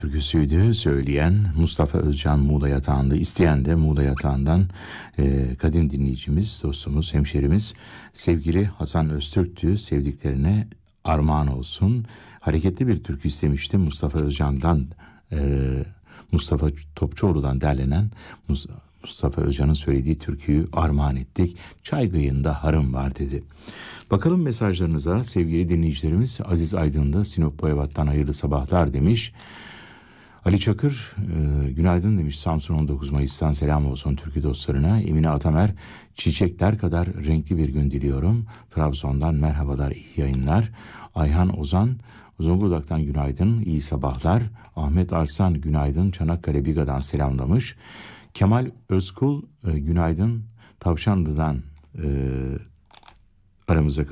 Türküsüydü. Söyleyen Mustafa Özcan Muğla Yatağı'nda, isteyen de Muğla Yatağı'ndan kadim dinleyicimiz, dostumuz, hemşerimiz sevgili Hasan Öztürk'tü. Sevdiklerine armağan olsun. Hareketli bir türkü istemişti Mustafa Özcan'dan, Mustafa Topçuoğlu'dan derlenen Mustafa Özcan'ın söylediği türküyü armağan ettik. Çay kıyında harım var dedi. Bakalım mesajlarınıza sevgili dinleyicilerimiz. Aziz Aydın da Sinop Boyabat'tan hayırlı sabahlar demiş. Ali Çakır günaydın demiş, Samsun 19 Mayıs'tan selam olsun türkü dostlarına. Emine Atamer, çiçekler kadar renkli bir gün diliyorum. Trabzon'dan merhabalar, iyi yayınlar. Ayhan Ozan, Zonguldak'tan günaydın, iyi sabahlar. Ahmet Arslan günaydın, Çanakkale Biga'dan selamlamış. Kemal Özkul günaydın, Tavşanlı'dan aramıza